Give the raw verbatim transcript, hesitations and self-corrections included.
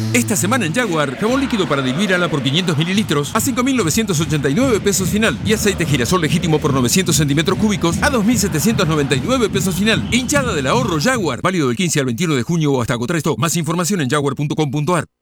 Esta semana en Jaguar, jabón líquido para diluir ala por quinientos mililitros a cinco mil novecientos ochenta y nueve pesos final. Y aceite girasol legítimo por novecientos centímetros cúbicos a dos mil setecientos noventa y nueve pesos final. Hinchada del ahorro Jaguar. Válido del quince al veintiuno de junio o hasta agotar stock. Más información en jaguar punto com punto ar.